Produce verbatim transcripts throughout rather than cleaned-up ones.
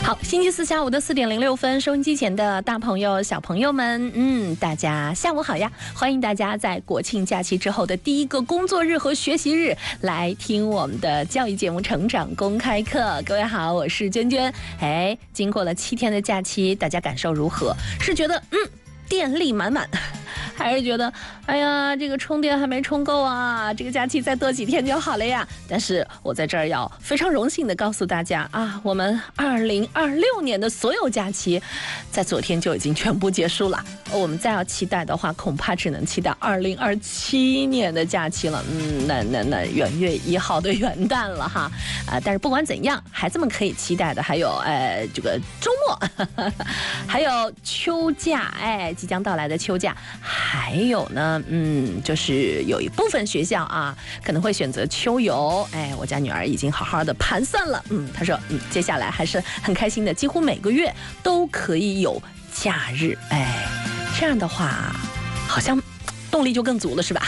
好，星期四下午的四点零六分，收音机前的大朋友、小朋友们，嗯，大家下午好呀！欢迎大家在国庆假期之后的第一个工作日和学习日来听我们的教育节目《成长公开课》。各位好，我是娟娟。哎，经过了七天的假期，大家感受如何？是觉得嗯电力满满，还是觉得哎呀这个充电还没充够啊？这个假期再多几天就好了呀。但是我在这儿要非常荣幸的告诉大家啊，我们二零二六年的所有假期在昨天就已经全部结束了。我们再要期待的话，恐怕只能期待二零二七年的假期了。嗯，那那那元月一号的元旦了哈。啊、呃，但是不管怎样，孩子们可以期待的还有呃这个周末，呵呵还有秋假，哎，即将到来的秋假，还有呢，嗯，就是有一部分学校啊可能会选择秋游。哎，我家女儿已经好好的盘算了，嗯，她说，嗯，接下来还是很开心的，几乎每个月都可以有假日，哎。这样的话，好像动力就更足了，是吧？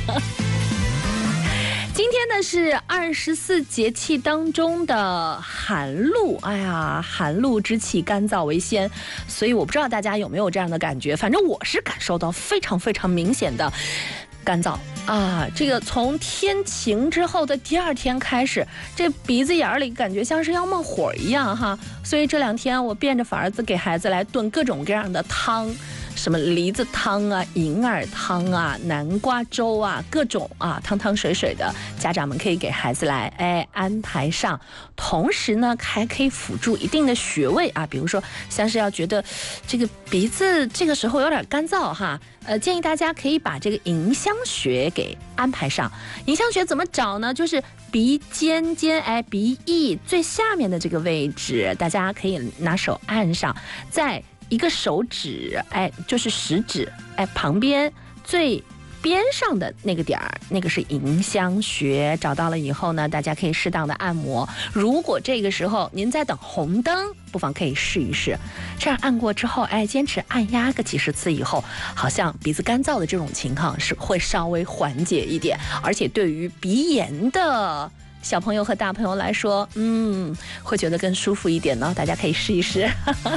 今天呢是二十四节气当中的寒露，哎呀，寒露之气，干燥为先，所以我不知道大家有没有这样的感觉，反正我是感受到非常非常明显的干燥啊！这个从天晴之后的第二天开始，这鼻子眼里感觉像是要冒火一样哈，所以这两天我变着法儿子给孩子来炖各种各样的汤。什么梨子汤啊、银耳汤啊、南瓜粥啊，各种啊汤汤水水的，家长们可以给孩子来哎安排上，同时呢还可以辅助一定的穴位啊，比如说像是要觉得这个鼻子这个时候有点干燥哈，呃建议大家可以把这个迎香穴给安排上。迎香穴怎么找呢？就是鼻尖尖哎鼻翼最下面的这个位置，大家可以拿手按上，在一个手指，哎，就是食指，哎，旁边最边上的那个点儿，那个是迎香穴。找到了以后呢，大家可以适当的按摩。如果这个时候您在等红灯，不妨可以试一试。这样按过之后，哎，坚持按压个几十次以后，好像鼻子干燥的这种情况是会稍微缓解一点，而且对于鼻炎的小朋友和大朋友来说，嗯，会觉得更舒服一点呢。大家可以试一试。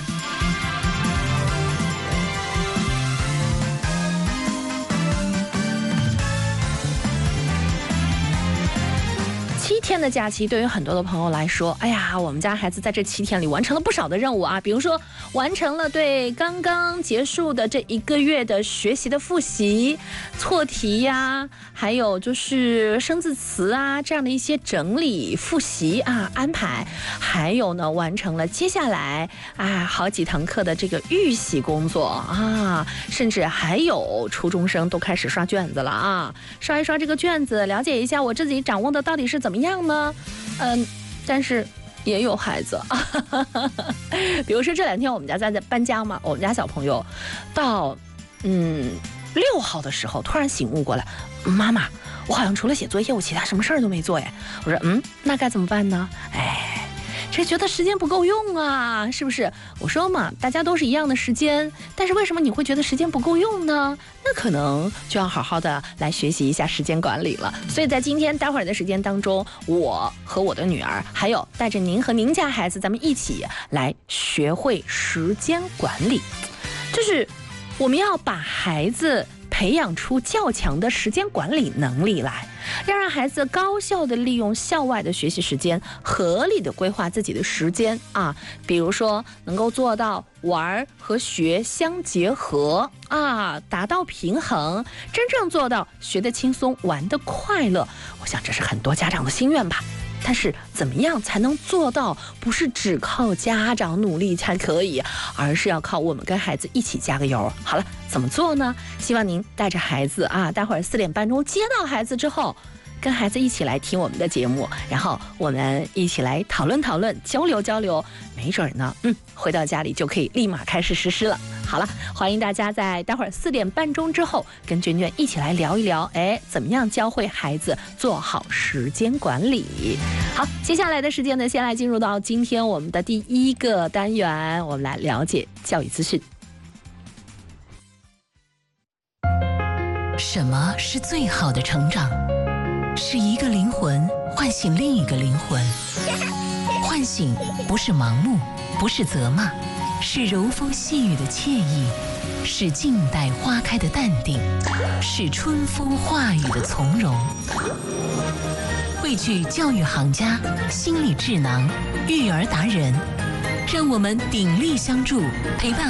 七天的假期对于很多的朋友来说，哎呀，我们家孩子在这七天里完成了不少的任务啊，比如说完成了对刚刚结束的这一个月的学习的复习、错题呀，还有就是生字词啊这样的一些整理复习啊安排，还有呢完成了接下来啊好几堂课的这个预习工作啊，甚至还有初中生都开始刷卷子了啊，刷一刷这个卷子，了解一下我自己掌握的到底是怎么样呢？嗯，但是也有孩子，比如说这两天我们家在搬家嘛，我们家小朋友到嗯六号的时候突然醒悟过来，妈妈，我好像除了写作业，我其他什么事儿都没做哎。我说嗯，那该怎么办呢？哎，这觉得时间不够用啊，是不是？我说嘛，大家都是一样的时间，但是为什么你会觉得时间不够用呢？那可能就要好好的来学习一下时间管理了。所以在今天待会儿的时间当中，我和我的女儿，还有带着您和您家孩子，咱们一起来学会时间管理。就是我们要把孩子培养出较强的时间管理能力来，要让孩子高效的利用校外的学习时间，合理的规划自己的时间啊，比如说能够做到玩和学相结合啊，达到平衡，真正做到学得轻松，玩得快乐。我想这是很多家长的心愿吧。但是怎么样才能做到？不是只靠家长努力才可以，而是要靠我们跟孩子一起加个油。好了，怎么做呢？希望您带着孩子啊，待会儿四点半钟接到孩子之后，跟孩子一起来听我们的节目，然后我们一起来讨论讨论，交流交流，没准呢，嗯，回到家里就可以立马开始实施了。好了，欢迎大家在待会儿四点半钟之后，跟娟娟一起来聊一聊，哎，怎么样教会孩子做好时间管理。好，接下来的时间呢，先来进入到今天我们的第一个单元，我们来了解教育资讯。 什么是最好的成长？是一个灵魂唤醒另一个灵魂，唤唤醒不是盲目，不是责骂，是柔风细雨的惬意，是静待花开的淡定，是春风化雨的从容。汇聚教育行家、心理智囊、育儿达人，让我们鼎力相助，陪伴